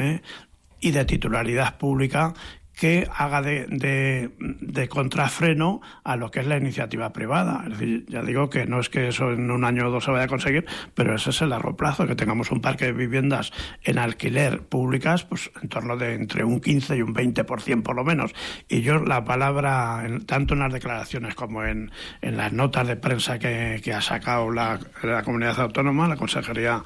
y de titularidad pública, que haga de contrafreno a lo que es la iniciativa privada. Es decir, ya digo que no es que eso en un año o dos se vaya a conseguir, pero ese es el largo plazo, que tengamos un parque de viviendas en alquiler públicas, pues en torno de entre un 15 y un 20% por lo menos. Y yo la palabra, tanto en las declaraciones como en las notas de prensa que ha sacado la comunidad autónoma, la Consejería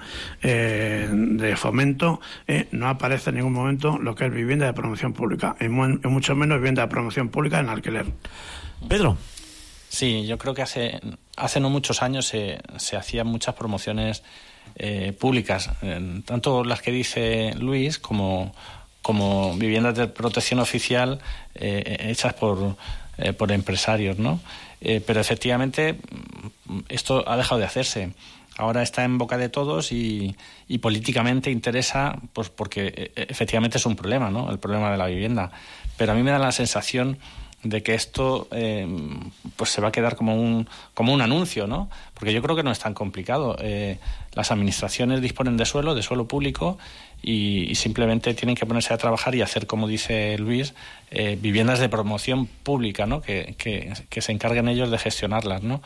de Fomento, no aparece en ningún momento lo que es vivienda de promoción pública. Mucho menos vivienda de promoción pública en alquiler. Pedro. Sí, yo creo que hace no muchos años se hacían muchas promociones públicas, tanto las que dice Luis como viviendas de protección oficial hechas por empresarios, ¿no? Pero efectivamente esto ha dejado de hacerse. Ahora está en boca de todos y políticamente interesa, pues porque efectivamente es un problema, ¿no? El problema de la vivienda. Pero a mí me da la sensación de que esto pues se va a quedar como un anuncio, ¿no? Porque yo creo que no es tan complicado. Las administraciones disponen de suelo público y simplemente tienen que ponerse a trabajar y hacer, como dice Luis, viviendas de promoción pública, ¿no? Que se encarguen ellos de gestionarlas, ¿no?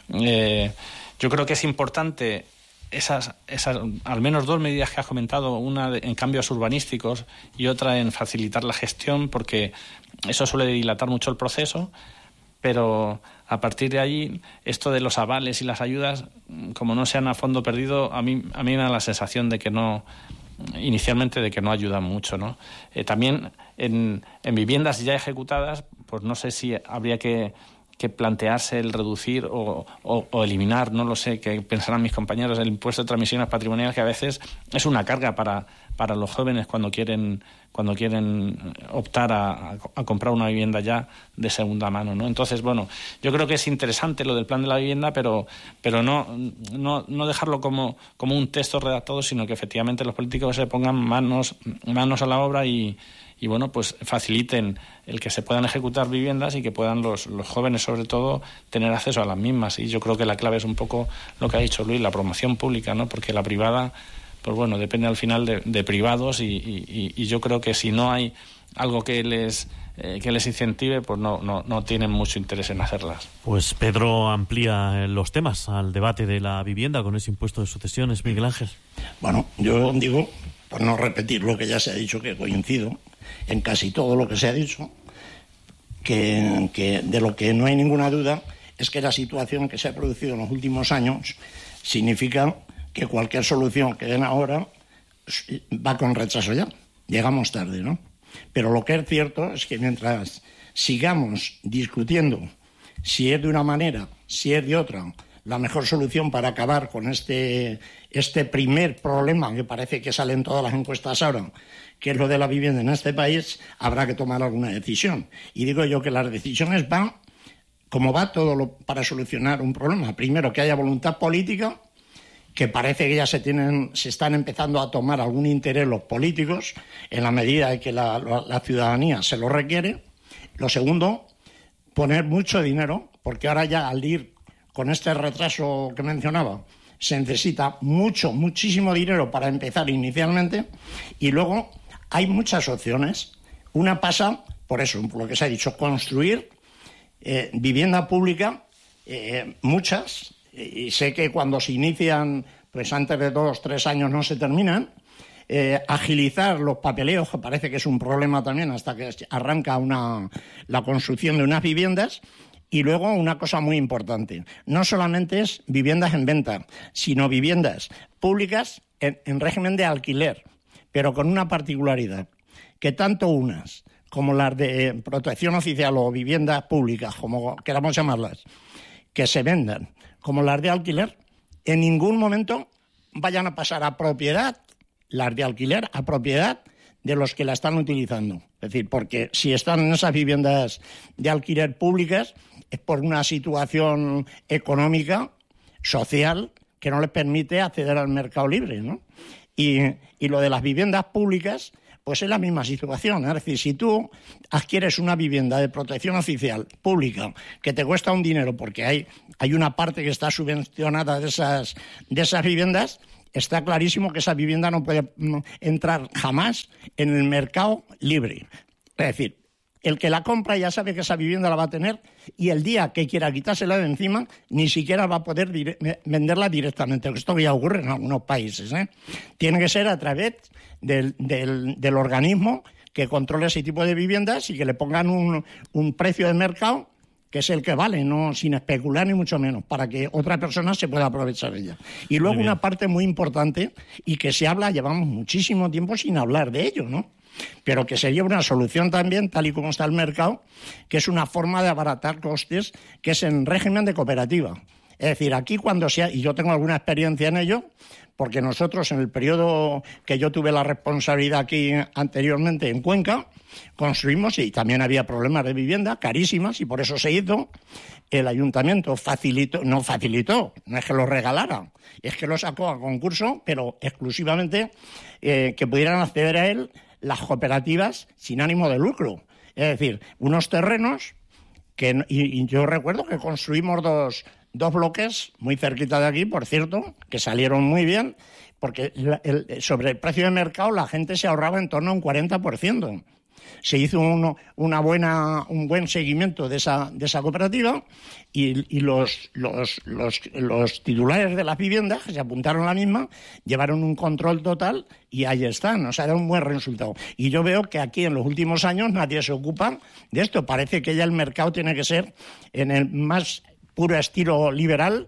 Yo creo que es importante esas al menos dos medidas que has comentado, una en cambios urbanísticos y otra en facilitar la gestión, porque eso suele dilatar mucho el proceso, pero a partir de allí, esto de los avales y las ayudas, como no sean a fondo perdido, a mí me da la sensación de que no, inicialmente, de que no ayudan mucho, ¿no? También en viviendas ya ejecutadas, pues no sé si habría que plantearse el reducir o eliminar, no lo sé, que pensarán mis compañeros, el impuesto de transmisiones patrimoniales, que a veces es una carga para los jóvenes cuando quieren optar a comprar una vivienda ya de segunda mano, ¿no? Entonces, bueno, yo creo que es interesante lo del plan de la vivienda, pero no dejarlo como un texto redactado, sino que efectivamente los políticos se pongan manos a la obra y bueno, pues faciliten el que se puedan ejecutar viviendas y que puedan los jóvenes, sobre todo, tener acceso a las mismas. Y yo creo que la clave es un poco lo que ha dicho Luis, la promoción pública, ¿no? Porque la privada, pues bueno, depende al final de privados y yo creo que si no hay algo que les incentive, pues no tienen mucho interés en hacerlas. Pues Pedro amplía los temas al debate de la vivienda con ese impuesto de sucesiones. Miguel Ángel. Bueno, yo digo, por no repetir lo que ya se ha dicho, que coincido en casi todo lo que se ha dicho, que de lo que no hay ninguna duda es que la situación que se ha producido en los últimos años significa que cualquier solución que den ahora va con retraso ya. Llegamos tarde, ¿no? Pero lo que es cierto es que mientras sigamos discutiendo si es de una manera, si es de otra, la mejor solución para acabar con este primer problema que parece que sale en todas las encuestas ahora, que es lo de la vivienda en este país, habrá que tomar alguna decisión. Y digo yo que las decisiones van, como va todo para solucionar un problema. Primero, que haya voluntad política, que parece que ya se están empezando a tomar algún interés los políticos en la medida en que la ciudadanía se lo requiere. Lo segundo, poner mucho dinero, porque ahora ya al ir con este retraso que mencionaba, se necesita muchísimo dinero para empezar inicialmente, y luego hay muchas opciones. Una pasa, por eso, por lo que se ha dicho, construir vivienda pública, muchas, y sé que cuando se inician, pues antes de 2 o 3 años no se terminan, agilizar los papeleos, que parece que es un problema también hasta que arranca la construcción de unas viviendas. Y luego una cosa muy importante, no solamente es viviendas en venta, sino viviendas públicas en régimen de alquiler, pero con una particularidad, que tanto unas como las de protección oficial o viviendas públicas, como queramos llamarlas, que se vendan, como las de alquiler, en ningún momento vayan a pasar a propiedad, las de alquiler, a propiedad de los que la están utilizando. Es decir, porque si están en esas viviendas de alquiler públicas es por una situación económica, social, que no les permite acceder al mercado libre, ¿no? Y lo de las viviendas públicas, pues es la misma situación. Es decir, si tú adquieres una vivienda de protección oficial pública que te cuesta un dinero porque hay una parte que está subvencionada de esas viviendas, está clarísimo que esa vivienda no puede entrar jamás en el mercado libre. Es decir, el que la compra ya sabe que esa vivienda la va a tener y el día que quiera quitársela de encima ni siquiera va a poder venderla directamente. Esto ya ocurre en algunos países, ¿eh? Tiene que ser a través del organismo que controle ese tipo de viviendas y que le pongan un precio de mercado que es el que vale, no sin especular ni mucho menos, para que otra persona se pueda aprovechar de ella. Y luego una parte muy importante y que se habla, llevamos muchísimo tiempo sin hablar de ello, ¿no? Pero que sería una solución también, tal y como está el mercado, que es una forma de abaratar costes, que es en régimen de cooperativa. Es decir, aquí cuando sea, y yo tengo alguna experiencia en ello, porque nosotros en el periodo que yo tuve la responsabilidad aquí anteriormente en Cuenca, construimos y también había problemas de vivienda carísimas y por eso se hizo. El ayuntamiento no es que lo regalara, es que lo sacó a concurso, pero exclusivamente que pudieran acceder a él las cooperativas sin ánimo de lucro. Es decir, unos terrenos y yo recuerdo que construimos dos bloques muy cerquita de aquí, por cierto, que salieron muy bien, porque sobre el precio de mercado la gente se ahorraba en torno a un 40%. Se hizo un buen seguimiento de esa cooperativa y los titulares de las viviendas que se apuntaron a la misma llevaron un control total y ahí están. O sea, era un buen resultado. Y yo veo que aquí en los últimos años nadie se ocupa de esto. Parece que ya el mercado tiene que ser en el más puro estilo liberal.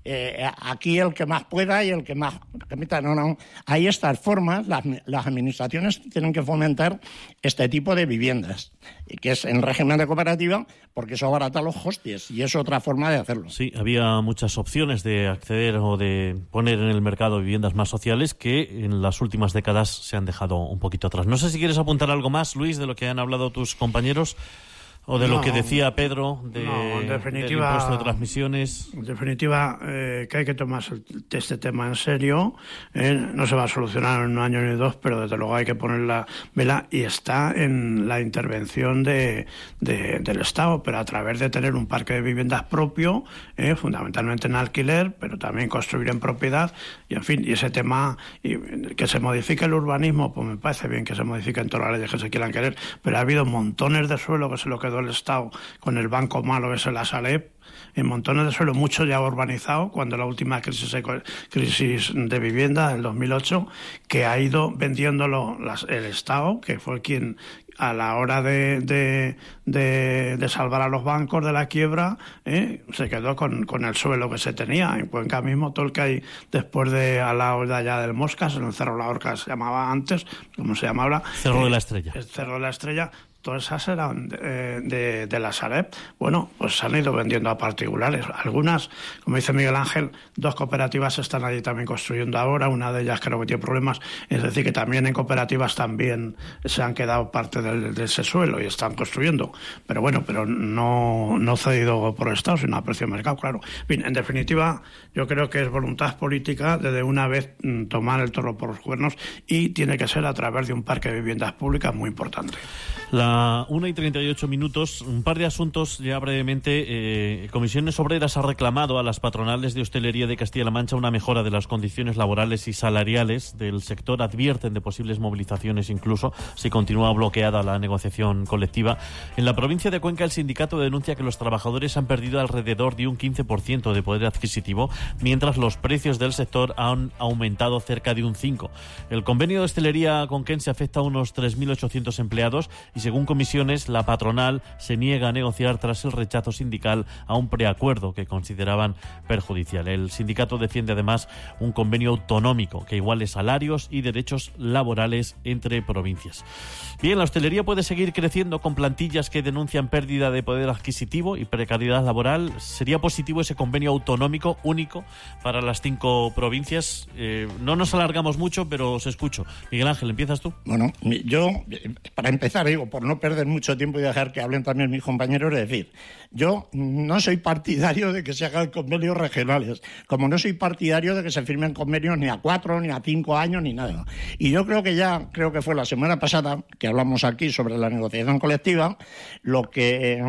Aquí el que más pueda y el que más permita. No. Hay estas formas, las administraciones tienen que fomentar este tipo de viviendas, que es en régimen de cooperativa, porque eso abarata los costes y es otra forma de hacerlo. Sí, había muchas opciones de acceder o de poner en el mercado viviendas más sociales que en las últimas décadas se han dejado un poquito atrás. No sé si quieres apuntar algo más, Luis, de lo que han hablado tus compañeros. ¿O de lo que decía Pedro del impuesto de transmisiones? En definitiva, que hay que tomarse este tema en serio. No se va a solucionar en un año ni dos, pero desde luego hay que poner la vela y está en la intervención del Estado, pero a través de tener un parque de viviendas propio, fundamentalmente en alquiler, pero también construir en propiedad. Y en fin, y ese tema, que se modifique el urbanismo, pues me parece bien que se modifiquen todas las leyes que se quieran querer, pero ha habido montones de suelo que se lo quedó el Estado con el banco malo ese, la Sareb, en montones de suelo, mucho ya urbanizado, cuando la última crisis de vivienda del 2008, que ha ido vendiéndolo el Estado, que fue quien a la hora de salvar a los bancos de la quiebra, se quedó con el suelo que se tenía. En Cuenca mismo, todo el que hay después de al lado de allá del Moscas, en el Cerro La Horca se llamaba antes, ¿cómo se llama ahora? Cerro de la Estrella. El Cerro de la Estrella. Todas esas eran de la Sareb. Bueno, pues se han ido vendiendo a particulares. Algunas, como dice Miguel Ángel, 2 cooperativas están allí también construyendo ahora. Una de ellas creo que tiene problemas. Es decir, que también en cooperativas también se han quedado parte de ese suelo y están construyendo. Pero bueno, pero no cedido por el Estado, sino a precio de mercado, claro. Bien, en definitiva, yo creo que es voluntad política de una vez tomar el toro por los cuernos y tiene que ser a través de un parque de viviendas públicas muy importante. La 1:38, un par de asuntos ya brevemente. Comisiones Obreras ha reclamado a las patronales de hostelería de Castilla-La Mancha una mejora de las condiciones laborales y salariales del sector. Advierten de posibles movilizaciones incluso si continúa bloqueada la negociación colectiva. En la provincia de Cuenca el sindicato denuncia que los trabajadores han perdido alrededor de un 15% de poder adquisitivo, mientras los precios del sector han aumentado cerca de un 5%. El convenio de hostelería conquense afecta a unos 3.800 empleados y según comisiones, la patronal se niega a negociar tras el rechazo sindical a un preacuerdo que consideraban perjudicial. El sindicato defiende además un convenio autonómico que iguale salarios y derechos laborales entre provincias. Bien, la hostelería puede seguir creciendo con plantillas que denuncian pérdida de poder adquisitivo y precariedad laboral. ¿Sería positivo ese convenio autonómico único para las 5 provincias? No nos alargamos mucho, pero os escucho. Miguel Ángel, ¿empiezas tú? Bueno, yo, para empezar, digo, por no perder mucho tiempo y dejar que hablen también mis compañeros, es decir, yo no soy partidario de que se hagan convenios regionales, como no soy partidario de que se firmen convenios ni a 4, ni a 5 años, ni nada. Y yo creo que fue la semana pasada que hablamos aquí sobre la negociación colectiva, lo que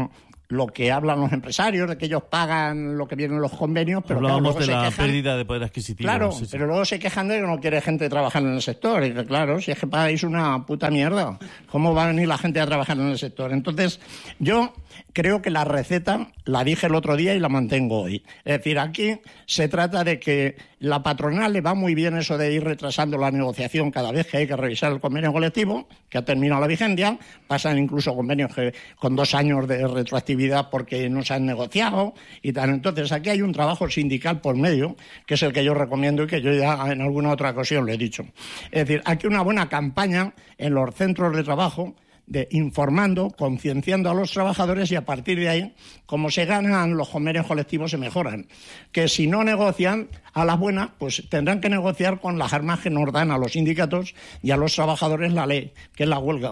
lo que hablan los empresarios, de que ellos pagan lo que vienen en los convenios, pero hablábamos claro, de la quejan, pérdida de poder adquisitivo. Claro, sí. pero luego se quejan de que no quiere gente trabajando en el sector. Y que, claro, si es que pagáis una puta mierda, ¿cómo va a venir la gente a trabajar en el sector? Entonces, yo creo que la receta la dije el otro día y la mantengo hoy. Es decir, aquí se trata de que la patronal le va muy bien eso de ir retrasando la negociación cada vez que hay que revisar el convenio colectivo, que ha terminado la vigencia, pasan incluso convenios que con 2 años de retroactividad porque no se han negociado y tal. Entonces, aquí hay un trabajo sindical por medio, que es el que yo recomiendo y que yo ya en alguna otra ocasión lo he dicho. Es decir, aquí una buena campaña en los centros de trabajo, de informando, concienciando a los trabajadores, y a partir de ahí, como se ganan los convenios colectivos, se mejoran. Que si no negocian a la buena, pues tendrán que negociar con las armas que nos dan a los sindicatos y a los trabajadores la ley, que es la huelga.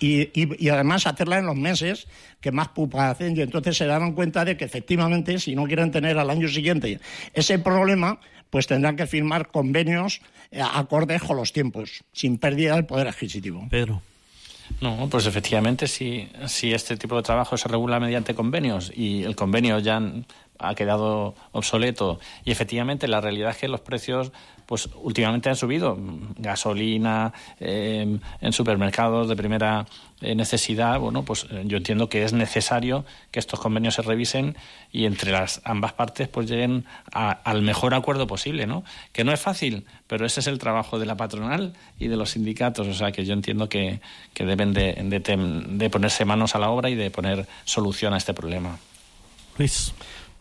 Y además hacerla en los meses que más pupa hacen, y entonces se darán cuenta de que efectivamente, si no quieren tener al año siguiente ese problema, pues tendrán que firmar convenios acordes con los tiempos, sin pérdida del poder adquisitivo. Pedro. No, pues efectivamente, si este tipo de trabajo se regula mediante convenios y el convenio ya ha quedado obsoleto, y efectivamente la realidad es que los precios pues últimamente han subido, gasolina, en supermercados de primera necesidad, bueno, pues yo entiendo que es necesario que estos convenios se revisen y entre ambas partes pues lleguen al mejor acuerdo posible, ¿no? Que no es fácil, pero ese es el trabajo de la patronal y de los sindicatos, o sea que yo entiendo que deben de ponerse manos a la obra y de poner solución a este problema. Luis.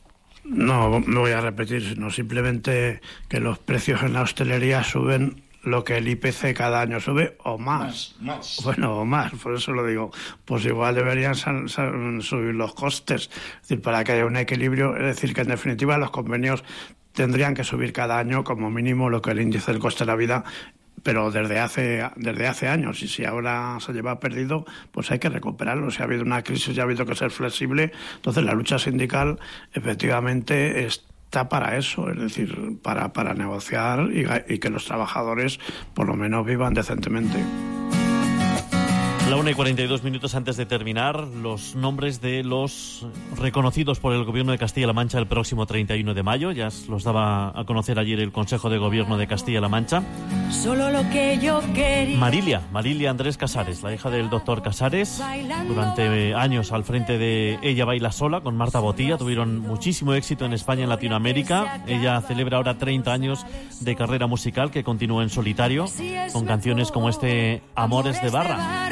No me voy a repetir, sino simplemente que los precios en la hostelería suben lo que el IPC cada año sube o más. Bueno, o más, por eso lo digo. Pues igual deberían subir los costes, es decir, para que haya un equilibrio. Es decir, que en definitiva los convenios tendrían que subir cada año como mínimo lo que el índice del coste de la vida, pero desde hace años, y si ahora se lleva perdido, pues hay que recuperarlo. Si ha habido una crisis y ha habido que ser flexible, entonces la lucha sindical efectivamente está para eso, es decir, para negociar y que los trabajadores por lo menos vivan decentemente. La 1:42 antes de terminar, los nombres de los reconocidos por el Gobierno de Castilla-La Mancha el próximo 31 de mayo. Ya los daba a conocer ayer el Consejo de Gobierno de Castilla-La Mancha. Solo lo que yo quería. Marilia Andrés Casares, la hija del doctor Casares. Durante años al frente de Ella Baila Sola con Marta Botilla. Tuvieron muchísimo éxito en España y en Latinoamérica. Ella celebra ahora 30 años de carrera musical que continúa en solitario con canciones como este Amores de Barra.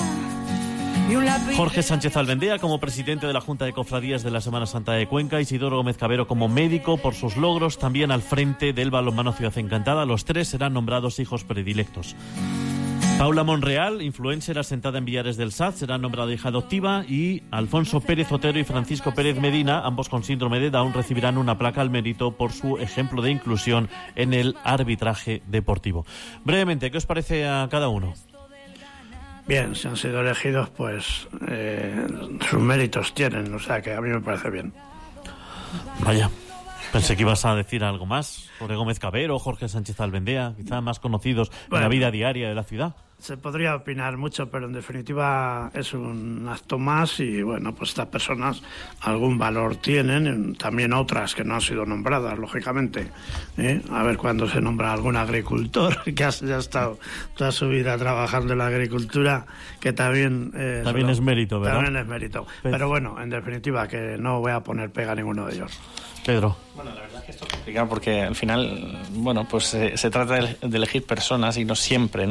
Jorge Sánchez Albendea como presidente de la Junta de Cofradías de la Semana Santa de Cuenca, Isidoro Gómez Cabero como médico por sus logros también al frente del balonmano Ciudad Encantada. Los 3 serán nombrados hijos predilectos. Paula Monreal, influencer asentada en Villares del Saz, será nombrada hija adoptiva, y Alfonso Pérez Otero y Francisco Pérez Medina, ambos con síndrome de Down, recibirán una placa al mérito por su ejemplo de inclusión en el arbitraje deportivo. Brevemente, ¿qué os parece a cada uno? Bien, si han sido elegidos, pues sus méritos tienen, o sea que a mí me parece bien. Vaya, pensé que ibas a decir algo más sobre Gómez Cabero, Jorge Sánchez Albendea, quizá más conocidos en la vida diaria de la ciudad. Se podría opinar mucho, pero en definitiva es un acto más y bueno, pues estas personas algún valor tienen, también otras que no han sido nombradas, lógicamente. A ver cuándo se nombra algún agricultor que ya ha estado toda su vida trabajando en la agricultura, que también... también es mérito, ¿verdad? También es mérito. Pero bueno, en definitiva, que no voy a poner pega a ninguno de ellos. Pedro. Bueno, la verdad es que esto es complicado porque al final, bueno, pues se trata de elegir personas y no siempre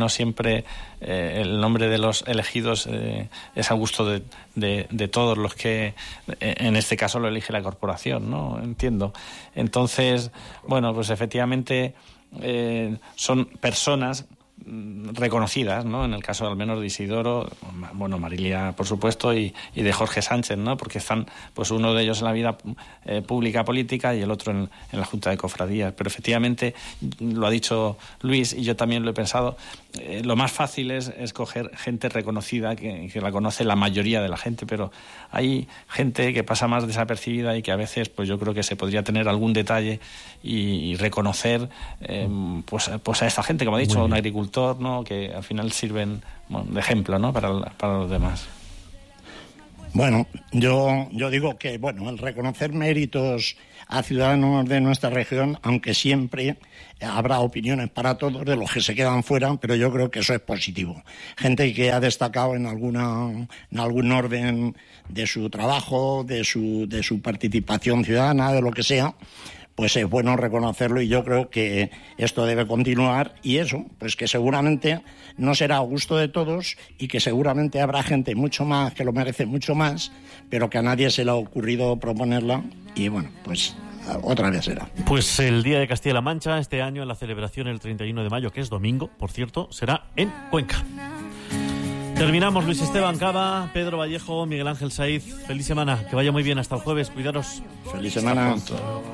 el nombre de los elegidos es a gusto de todos los que, en este caso, lo elige la corporación, ¿no? Entiendo. Entonces, bueno, pues efectivamente son personas reconocidas, ¿no? En el caso al menos de Isidoro, bueno, Marilia por supuesto, y de Jorge Sánchez, ¿no? Porque están, pues uno de ellos en la vida pública política y el otro en la Junta de Cofradías. Pero efectivamente, lo ha dicho Luis y yo también lo he pensado, lo más fácil es escoger gente reconocida que la conoce la mayoría de la gente, pero hay gente que pasa más desapercibida y que a veces pues yo creo que se podría tener algún detalle y reconocer pues a esta gente, como ha dicho, un agricultor, ¿no? Que al final sirven de ejemplo, ¿no? para los demás. Bueno, yo digo que el reconocer méritos a ciudadanos de nuestra región, aunque siempre habrá opiniones para todos de los que se quedan fuera, pero yo creo que eso es positivo. Gente que ha destacado en algún orden de su trabajo, de su participación ciudadana, de lo que sea, pues es bueno reconocerlo, y yo creo que esto debe continuar, y eso, pues que seguramente no será a gusto de todos, y que seguramente habrá gente mucho más que lo merece mucho más, pero que a nadie se le ha ocurrido proponerla, y bueno, pues otra vez será. Pues el Día de Castilla-La Mancha este año, en la celebración el 31 de mayo, que es domingo, por cierto, será en Cuenca. Terminamos. Luis Esteban Cava, Pedro Vallejo, Miguel Ángel Saiz. Feliz semana, que vaya muy bien hasta el jueves, cuidaros. Feliz semana.